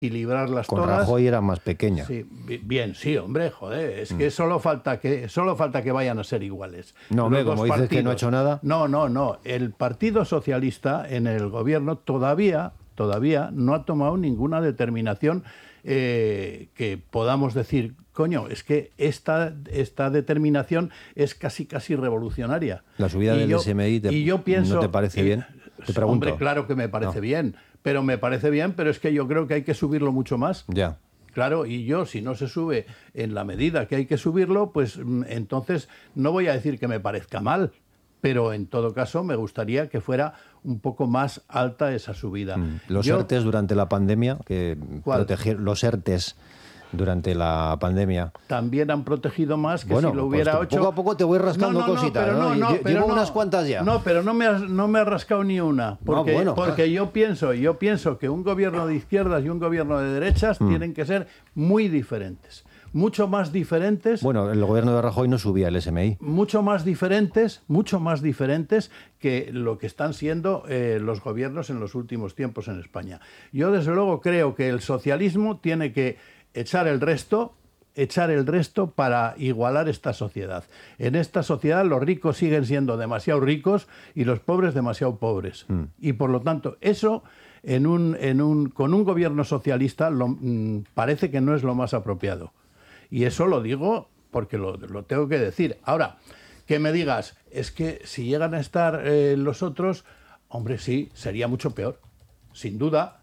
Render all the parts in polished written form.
las con togas. Rajoy era más pequeña. Sí, bien, sí, hombre, joder, es que solo falta que vayan a ser iguales. No, hombre, como dices que no ha hecho nada. No. El Partido Socialista en el gobierno todavía no ha tomado ninguna determinación que podamos decir, coño, es que esta determinación es casi revolucionaria. La subida del SMI ¿no te parece bien? Te pregunto. Hombre, claro que me parece bien, pero es que yo creo que hay que subirlo mucho más. Ya. Claro, y si no se sube en la medida que hay que subirlo, pues entonces no voy a decir que me parezca mal, pero en todo caso me gustaría que fuera un poco más alta esa subida. Los ERTEs durante la pandemia, los ERTEs durante la pandemia. También han protegido más que si lo hubiera hecho. Poco a poco te voy rascando cositas. Llevo unas cuantas ya. No, pero no me has rascado ni una. Porque yo pienso que un gobierno de izquierdas y un gobierno de derechas tienen que ser muy diferentes. Mucho más diferentes. Bueno, el gobierno de Rajoy no subía el SMI. Mucho más diferentes que lo que están siendo los gobiernos en los últimos tiempos en España. Yo, desde luego, creo que el socialismo tiene que echar el resto para igualar esta sociedad. En esta sociedad los ricos siguen siendo demasiado ricos y los pobres demasiado pobres. Y por lo tanto, eso con un gobierno socialista parece que no es lo más apropiado. Y eso lo digo porque lo tengo que decir. Ahora, que me digas, es que si llegan a estar los otros, hombre, sí, sería mucho peor. Sin duda.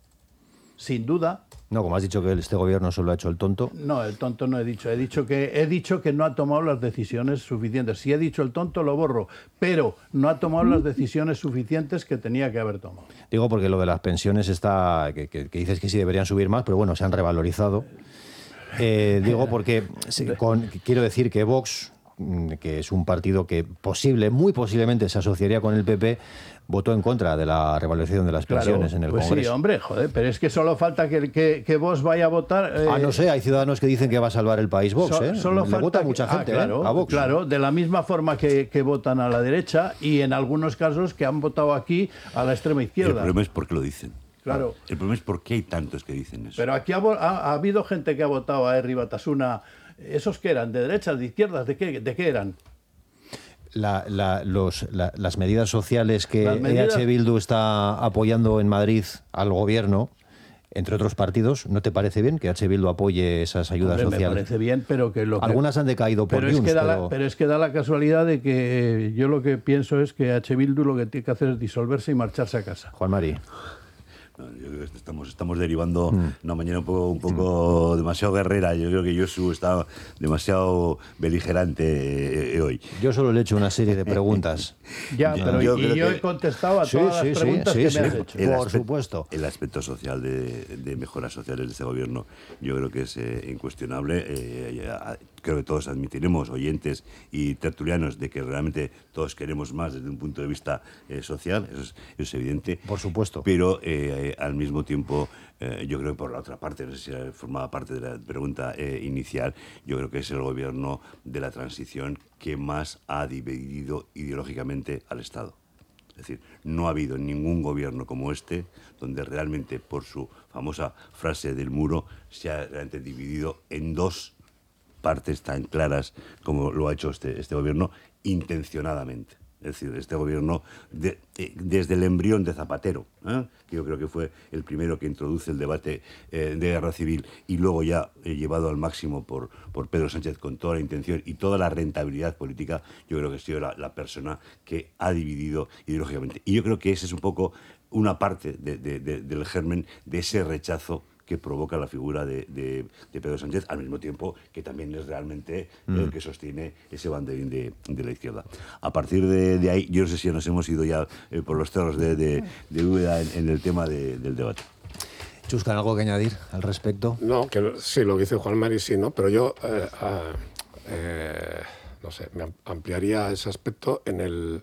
No, como has dicho que este gobierno solo ha hecho el tonto. No, el tonto no he dicho. He dicho que no ha tomado las decisiones suficientes. Si he dicho el tonto, lo borro. Pero no ha tomado las decisiones suficientes que tenía que haber tomado. Digo porque lo de las pensiones que dices que sí deberían subir más, pero bueno, se han revalorizado. Digo porque quiero decir que Vox, que es un partido que muy posiblemente se asociaría con el PP, votó en contra de la revalorización de las pensiones en el Congreso. Sí, hombre, joder, pero es que solo falta que Vox vaya a votar. No sé, hay ciudadanos que dicen que va a salvar el país Vox. Solo le vota mucha gente a Vox. Claro, de la misma forma que votan a la derecha y en algunos casos que han votado aquí a la extrema izquierda. El problema es por qué lo dicen. Claro. El problema es por qué hay tantos que dicen eso. Pero aquí ha habido gente que ha votado a Herri Batasuna. ¿Esos qué eran? ¿De derechas, de izquierdas? ¿De qué eran? Las medidas sociales que EH Bildu está apoyando en Madrid al gobierno, entre otros partidos, ¿no te parece bien que EH Bildu apoye esas ayudas sociales? Me parece bien, pero algunas han decaído por Junts. Pero es que da la casualidad de que yo lo que pienso es que EH Bildu lo que tiene que hacer es disolverse y marcharse a casa. Juan Mari. Yo creo que estamos derivando una mañana un poco demasiado guerrera. Yo creo que Josu está demasiado beligerante hoy. Yo solo le he hecho una serie de preguntas. Pero yo he contestado a todas las preguntas que me has hecho. Por supuesto. El aspecto social de mejoras sociales de este gobierno yo creo que es incuestionable. Creo que todos admitiremos, oyentes y tertulianos, de que realmente todos queremos más desde un punto de vista social. Eso es evidente. Por supuesto. Pero al mismo tiempo, yo creo que por la otra parte, no sé si formaba parte de la pregunta inicial, yo creo que es el gobierno de la transición que más ha dividido ideológicamente al Estado. Es decir, no ha habido ningún gobierno como este donde realmente, por su famosa frase del muro, se ha realmente dividido en dos partes tan claras como lo ha hecho este gobierno intencionadamente. Es decir, este gobierno, desde el embrión de Zapatero, que yo creo que fue el primero que introduce el debate de guerra civil y luego ya llevado al máximo por Pedro Sánchez con toda la intención y toda la rentabilidad política, yo creo que ha sido la persona que ha dividido ideológicamente. Y yo creo que esa es un poco una parte del germen de ese rechazo que provoca la figura de Pedro Sánchez, al mismo tiempo que también es realmente el que sostiene ese banderín de la izquierda. A partir de ahí, yo no sé si nos hemos ido ya por los cerros de Úbeda en el tema del debate. Chuscan, ¿algo que añadir al respecto? No, que sí, lo que dice Juan Mari, sí, ¿no? Pero yo, no sé, me ampliaría ese aspecto en el...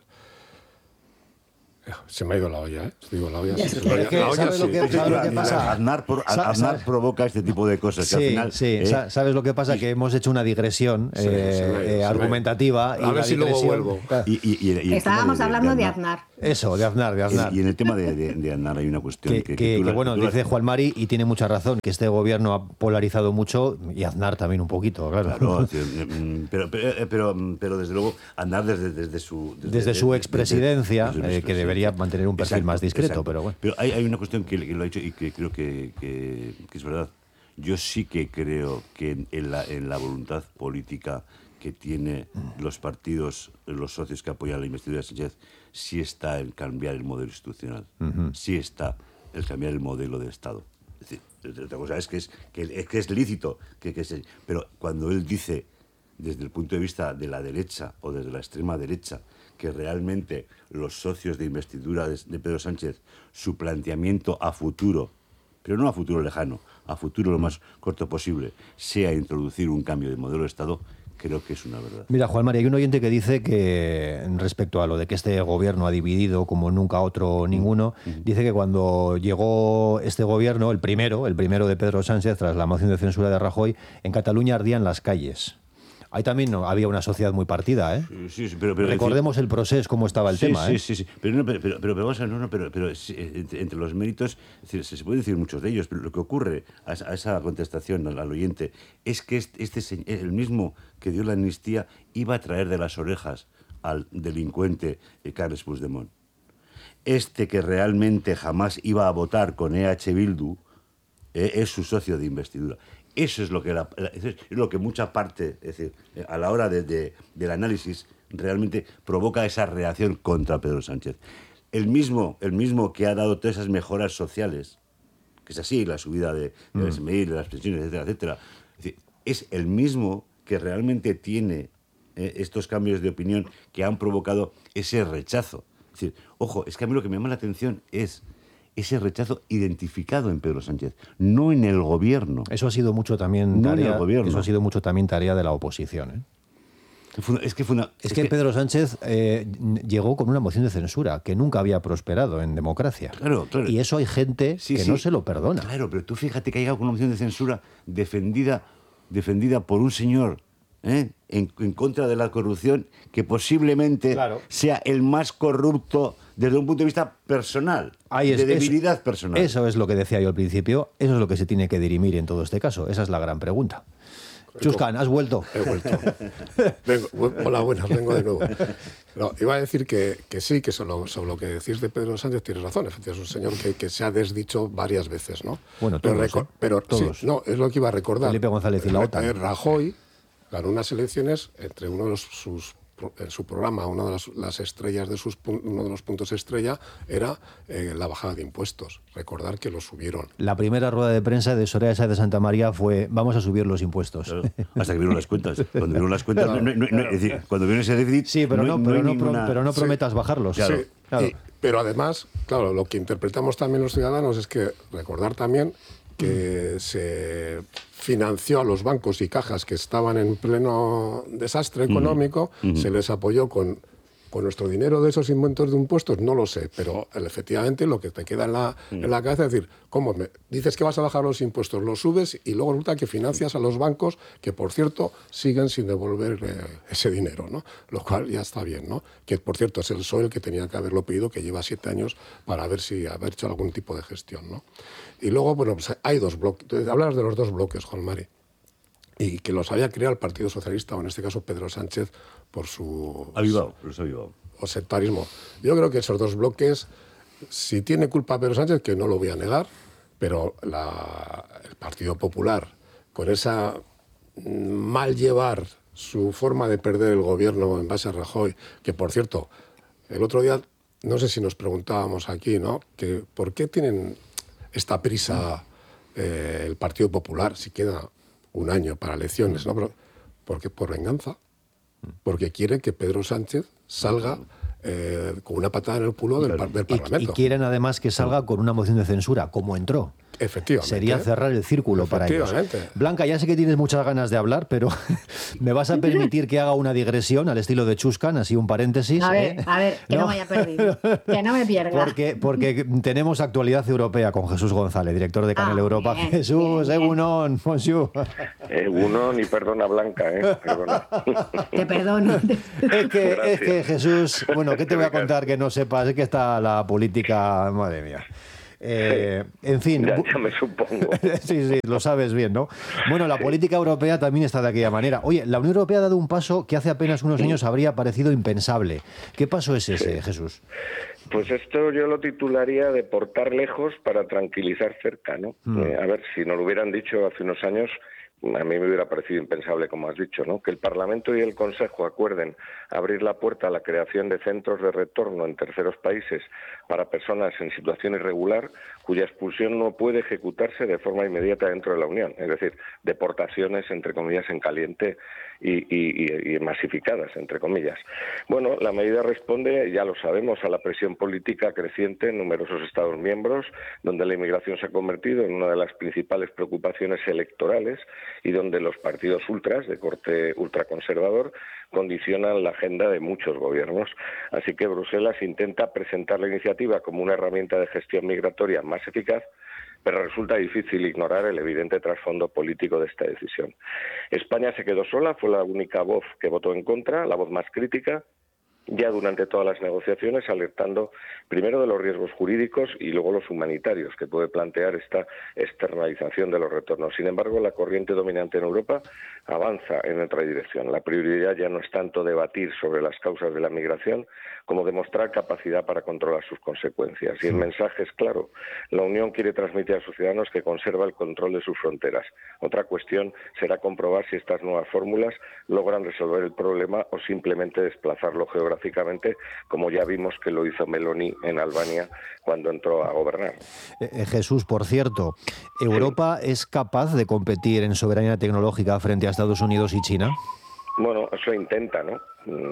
Se me ha ido la olla, ¿eh? Digo, la olla sí. ¿Sabes lo que pasa? Aznar provoca este tipo de cosas. Que al final, ¿sabes lo que pasa? Que hemos hecho una digresión argumentativa. A ver si luego vuelvo. Estábamos hablando de Aznar. Eso, de Aznar. Y en el tema de Aznar hay una cuestión bueno, dice Juan Mari, y tiene mucha razón, que este gobierno ha polarizado mucho, y Aznar también un poquito, claro. Pero desde luego, Aznar desde su expresidencia, que debería mantener un perfil más discreto, pero bueno. Pero hay una cuestión que lo ha dicho y que creo que es verdad. Yo sí que creo que en la voluntad política que tiene los partidos, los socios que apoyan la investidura de Sánchez, sí está el cambiar el modelo institucional, sí está el cambiar el modelo de Estado. Es decir, otra cosa es que es lícito, pero cuando él dice, desde el punto de vista de la derecha o desde la extrema derecha, que realmente los socios de investidura de Pedro Sánchez, su planteamiento a futuro, pero no a futuro lejano, a futuro lo más corto posible, sea introducir un cambio de modelo de Estado, creo que es una verdad. Mira, Juan María, hay un oyente que dice que, respecto a lo de que este gobierno ha dividido como nunca otro ninguno, dice que cuando llegó este gobierno, el primero de Pedro Sánchez, tras la moción de censura de Rajoy, en Cataluña ardían las calles. Ahí también había una sociedad muy partida, ¿eh? Sí, pero recordemos el proceso, cómo estaba el tema, ¿eh? Sí. Pero vamos a ver, pero entre los méritos, es decir, se puede decir muchos de ellos, pero lo que ocurre a esa contestación al oyente es que el mismo que dio la amnistía iba a traer de las orejas al delincuente Carles Puigdemont. Este que realmente jamás iba a votar con EH Bildu es su socio de investidura. Eso es lo que mucha parte, es decir, a la hora del análisis, realmente provoca esa reacción contra Pedro Sánchez. El mismo que ha dado todas esas mejoras sociales, que es así, la subida de SMI, de las pensiones, etcétera, etcétera, es el mismo que realmente tiene estos cambios de opinión que han provocado ese rechazo. Es decir, ojo, es que a mí lo que me llama la atención es ese rechazo identificado en Pedro Sánchez, no en el gobierno. Eso ha sido mucho también tarea de la oposición, ¿eh? Es que Pedro Sánchez llegó con una moción de censura que nunca había prosperado en democracia. Claro. Y eso hay gente que no se lo perdona. Claro, pero tú fíjate que ha llegado con una moción de censura defendida por un señor en contra de la corrupción que posiblemente sea el más corrupto desde un punto de vista personal, de debilidad personal. Eso es lo que decía yo al principio, eso es lo que se tiene que dirimir en todo este caso. Esa es la gran pregunta. Chuscan, ¿has vuelto? He vuelto. Hola, buenas, vengo de nuevo. No, iba a decir que sí, que sobre lo que decís de Pedro Sánchez tienes razón. Efectivamente, es un señor que se ha desdicho varias veces, ¿no? Bueno, todos, todos. Sí, no, es lo que iba a recordar. Felipe González y la OTAN. Rajoy ganó unas elecciones entre en su programa, una de las estrellas uno de los puntos estrella era la bajada de impuestos. Recordar que lo subieron. La primera rueda de prensa de Soraya Sáez de Santa María fue: vamos a subir los impuestos. Claro, hasta que vieron las cuentas. Cuando vieron las cuentas, es decir, cuando vieron ese déficit, sí, pero no prometas bajarlos. Claro. Sí, claro. Pero además, claro, lo que interpretamos también los ciudadanos es que recordar también que se financió a los bancos y cajas que estaban en pleno desastre económico, se les apoyó con nuestro dinero de esos inventos de impuestos, no lo sé, pero efectivamente lo que te queda en la cabeza es decir, ¿cómo dices que vas a bajar los impuestos, los subes y luego resulta que financias a los bancos que, por cierto, siguen sin devolver ese dinero, ¿no? Lo cual ya está bien, ¿no? Que, por cierto, es el PSOE el que tenía que haberlo pedido, que lleva 7 años para haber hecho algún tipo de gestión, ¿no? Y luego, bueno, pues hay 2 bloques. Hablas de los 2 bloques, Juan Mari, y que los había creado el Partido Socialista, o en este caso Pedro Sánchez, por su... los ha avivado. O sectarismo. Yo creo que esos 2 bloques, si tiene culpa Pedro Sánchez, que no lo voy a negar, pero el Partido Popular, con esa mal llevar su forma de perder el gobierno en base a Rajoy, que, por cierto, el otro día, no sé si nos preguntábamos aquí, ¿no?, que por qué tienen esta prisa el Partido Popular, si queda un año para elecciones, ¿no? Porque por venganza, porque quiere que Pedro Sánchez salga con una patada en el culo del Parlamento. Y quieren además que salga con una moción de censura, como entró. Efectivamente. Sería cerrar el círculo para ellos. Blanca, ya sé que tienes muchas ganas de hablar, pero ¿me vas a permitir que haga una digresión al estilo de Chuscan, así un paréntesis? A ver, que no me haya perdido, que no me pierda. Porque tenemos actualidad europea con Jesús González, director de Canal Europa. Bien, Jesús, bien. Egunon, bonjour. Egunon y perdona Blanca, perdona. Te perdono. Es que Jesús, bueno, ¿qué te voy a contar que no sepas? Es que está la política, madre mía. En fin. Ya me supongo. Sí, lo sabes bien, ¿no? Bueno, la política europea también está de aquella manera. Oye, la Unión Europea ha dado un paso que hace apenas unos años habría parecido impensable. ¿Qué paso es ese, Jesús? Pues esto yo lo titularía de portar lejos para tranquilizar cerca, ¿no? A ver, si nos lo hubieran dicho hace unos años, a mí me hubiera parecido impensable, como has dicho, ¿no? Que el Parlamento y el Consejo acuerden abrir la puerta a la creación de centros de retorno en terceros países para personas en situación irregular cuya expulsión no puede ejecutarse de forma inmediata dentro de la Unión, es decir, deportaciones, entre comillas, en caliente y masificadas, entre comillas. Bueno, la medida responde, ya lo sabemos, a la presión política creciente en numerosos Estados miembros, donde la inmigración se ha convertido en una de las principales preocupaciones electorales y donde los partidos ultras, de corte ultraconservador, condicionan la agenda de muchos gobiernos. Así que Bruselas intenta presentar la iniciativa como una herramienta de gestión migratoria más eficaz, pero resulta difícil ignorar el evidente trasfondo político de esta decisión. España se quedó sola, fue la única voz que votó en contra, la voz más crítica, ya durante todas las negociaciones, alertando primero de los riesgos jurídicos y luego los humanitarios que puede plantear esta externalización de los retornos. Sin embargo, la corriente dominante en Europa avanza en otra dirección. La prioridad ya no es tanto debatir sobre las causas de la migración como demostrar capacidad para controlar sus consecuencias. Y el mensaje es claro. La Unión quiere transmitir a sus ciudadanos que conserva el control de sus fronteras. Otra cuestión será comprobar si estas nuevas fórmulas logran resolver el problema o simplemente desplazarlo geográficamente, como ya vimos que lo hizo Meloni en Albania cuando entró a gobernar. Jesús, por cierto, ¿Europa es capaz de competir en soberanía tecnológica frente a Estados Unidos y China? Bueno, eso intenta, ¿no?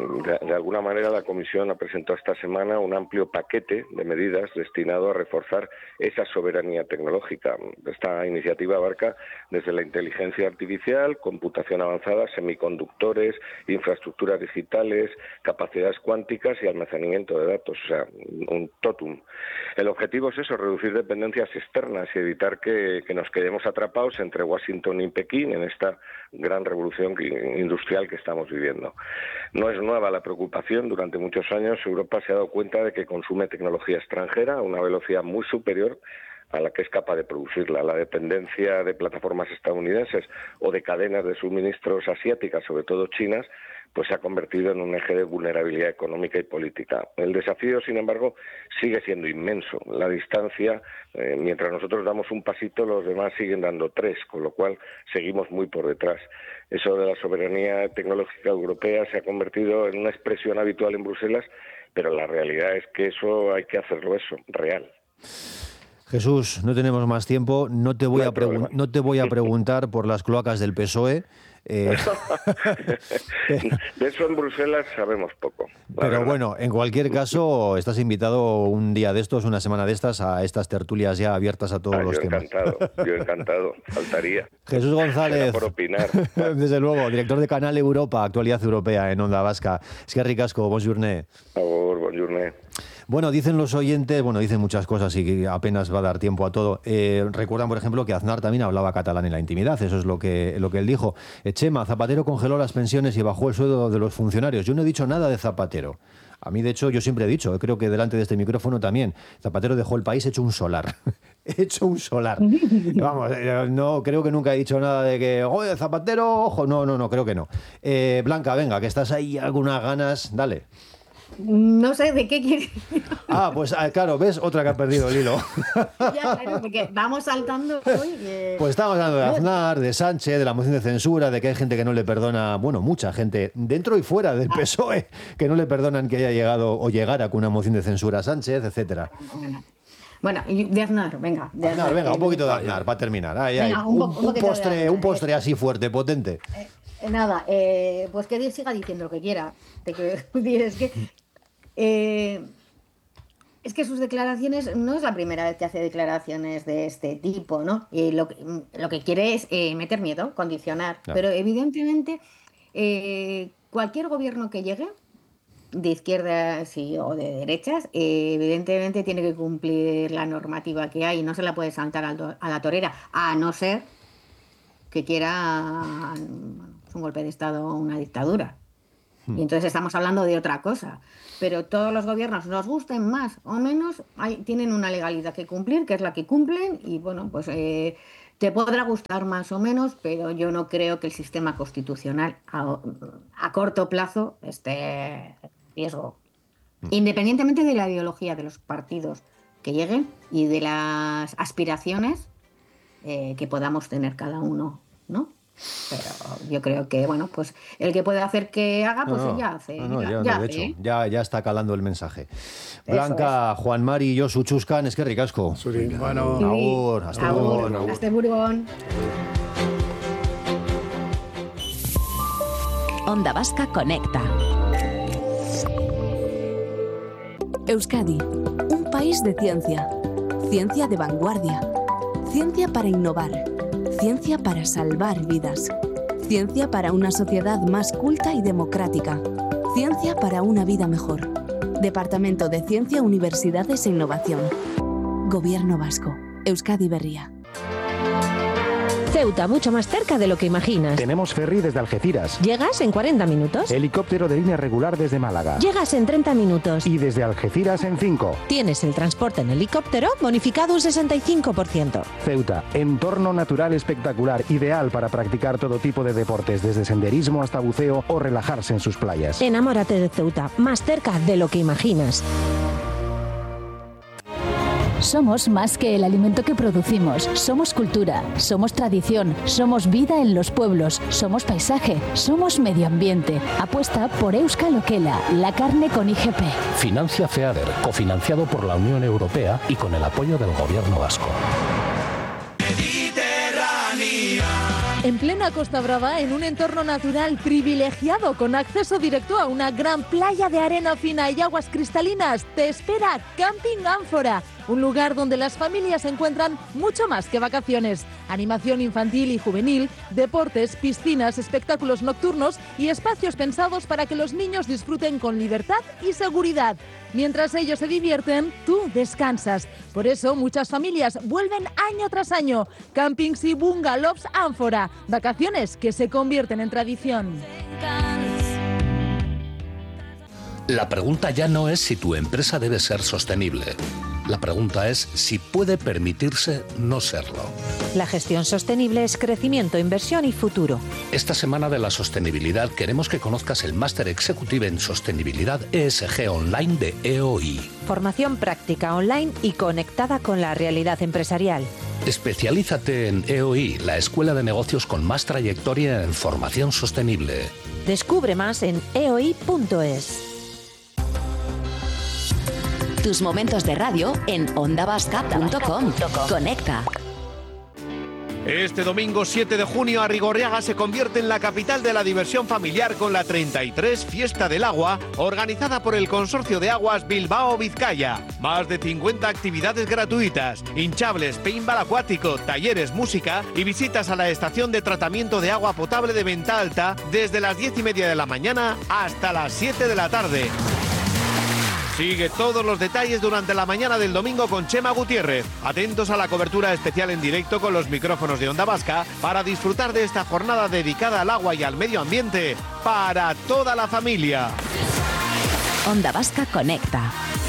De alguna manera la Comisión ha presentado esta semana un amplio paquete de medidas destinado a reforzar esa soberanía tecnológica. Esta iniciativa abarca desde la inteligencia artificial, computación avanzada, semiconductores, infraestructuras digitales, capacidades cuánticas y almacenamiento de datos, o sea, un totum. El objetivo es eso, reducir dependencias externas y evitar que nos quedemos atrapados entre Washington y Pekín en esta gran revolución industrial que estamos viviendo. No es nueva la preocupación. Durante muchos años Europa se ha dado cuenta de que consume tecnología extranjera a una velocidad muy superior a la que es capaz de producirla. La dependencia de plataformas estadounidenses o de cadenas de suministros asiáticas, sobre todo chinas, pues se ha convertido en un eje de vulnerabilidad económica y política. El desafío, sin embargo, sigue siendo inmenso. La distancia, mientras nosotros damos un pasito, los demás siguen dando tres, con lo cual seguimos muy por detrás. Eso de la soberanía tecnológica europea se ha convertido en una expresión habitual en Bruselas, pero la realidad es que eso hay que hacerlo real. Jesús, no tenemos más tiempo. No te voy a preguntar por las cloacas del PSOE. De eso en Bruselas sabemos poco. Pero bueno, en cualquier caso, estás invitado un día de estos, una semana de estas, a estas tertulias ya abiertas a todos los temas. Yo encantado, faltaría. Jesús González, por opinar. Desde luego, director de Canal Europa, Actualidad Europea en Onda Vasca. Eskerrik asko, bonjourné. Bonjourné. Bueno, dicen los oyentes, dicen muchas cosas y apenas va a dar tiempo a todo. Recuerdan, por ejemplo, que Aznar también hablaba catalán en la intimidad, eso es lo que él dijo. Chema, Zapatero congeló las pensiones y bajó el sueldo de los funcionarios. Yo no he dicho nada de Zapatero. A mí, de hecho, yo siempre he dicho, creo que delante de este micrófono también, Zapatero dejó el país hecho un solar. Hecho un solar. Vamos, no creo que nunca he dicho nada de que, oye, Zapatero, ojo, no, creo que no. Blanca, venga, que estás ahí, algunas ganas, dale. No sé de qué quieres. Pues claro, ¿ves? Otra que ha perdido el hilo. Ya, claro, porque vamos saltando hoy. Pues estamos hablando de Aznar, de Sánchez, de la moción de censura, de que hay gente que no le perdona, mucha gente, dentro y fuera del PSOE, que no le perdonan que haya llegado o llegara con una moción de censura a Sánchez, etcétera. Bueno, de Aznar, venga. Venga, un poquito de Aznar para terminar. Venga, un postre así fuerte, potente. Nada, pues que siga diciendo lo que quiera. Es que Es que sus declaraciones, no es la primera vez que hace declaraciones de este tipo, ¿no? Lo que quiere es meter miedo, condicionar. Claro. Pero evidentemente cualquier gobierno que llegue, de izquierdas o de derechas, evidentemente tiene que cumplir la normativa que hay y no se la puede saltar a la torera, a no ser que quiera un golpe de Estado o una dictadura. Y entonces estamos hablando de otra cosa. Pero todos los gobiernos, nos gusten más o menos, tienen una legalidad que cumplir, que es la que cumplen, y bueno, pues te podrá gustar más o menos, pero yo no creo que el sistema constitucional a corto plazo esté en riesgo. Independientemente de la ideología de los partidos que lleguen y de las aspiraciones que podamos tener cada uno, ¿no? Pero yo creo que, bueno, pues el que puede hacer que haga, pues ya hace. De hecho, ya está calando el mensaje. Blanca, Juan Mari, Josu Chuscan, es que ricasco. Bueno, agur, hasta luego. Hasta Burgón. Onda Vasca Conecta. Euskadi, un país de ciencia. Ciencia de vanguardia. Ciencia para innovar. Ciencia para salvar vidas. Ciencia para una sociedad más culta y democrática. Ciencia para una vida mejor. Departamento de Ciencia, Universidades e Innovación. Gobierno Vasco. Euskadi Berria. Ceuta, mucho más cerca de lo que imaginas. Tenemos ferry desde Algeciras. Llegas en 40 minutos. Helicóptero de línea regular desde Málaga. Llegas en 30 minutos. Y desde Algeciras en 5. Tienes el transporte en helicóptero bonificado un 65%. Ceuta, entorno natural espectacular, ideal para practicar todo tipo de deportes, desde senderismo hasta buceo o relajarse en sus playas. Enamórate de Ceuta, más cerca de lo que imaginas. Somos más que el alimento que producimos. Somos cultura, somos tradición, somos vida en los pueblos, somos paisaje, somos medio ambiente. Apuesta por Euskal Okela, la carne con IGP. Financia FEADER, cofinanciado por la Unión Europea y con el apoyo del Gobierno vasco. En plena Costa Brava, en un entorno natural privilegiado con acceso directo a una gran playa de arena fina y aguas cristalinas, te espera Camping Ánfora, un lugar donde las familias encuentran mucho más que vacaciones. Animación infantil y juvenil, deportes, piscinas, espectáculos nocturnos y espacios pensados para que los niños disfruten con libertad y seguridad. Mientras ellos se divierten, tú descansas. Por eso muchas familias vuelven año tras año. Campings y bungalows Ánfora. Vacaciones que se convierten en tradición. La pregunta ya no es si tu empresa debe ser sostenible. La pregunta es si puede permitirse no serlo. La gestión sostenible es crecimiento, inversión y futuro. Esta semana de la sostenibilidad queremos que conozcas el Máster Executive en Sostenibilidad ESG Online de EOI. Formación práctica online y conectada con la realidad empresarial. Especialízate en EOI, la escuela de negocios con más trayectoria en formación sostenible. Descubre más en eoi.es. Tus momentos de radio en ondavasca.com. Conecta. Este domingo 7 de junio, Arrigorriaga se convierte en la capital de la diversión familiar con la 33 Fiesta del Agua, organizada por el Consorcio de Aguas Bilbao-Vizcaya. Más de 50 actividades gratuitas, hinchables, paintball acuático, talleres, música y visitas a la estación de tratamiento de agua potable de Venta Alta desde las 10:30 de la mañana hasta las 7 de la tarde. Sigue todos los detalles durante la mañana del domingo con Chema Gutiérrez. Atentos a la cobertura especial en directo con los micrófonos de Onda Vasca para disfrutar de esta jornada dedicada al agua y al medio ambiente para toda la familia. Onda Vasca Conecta.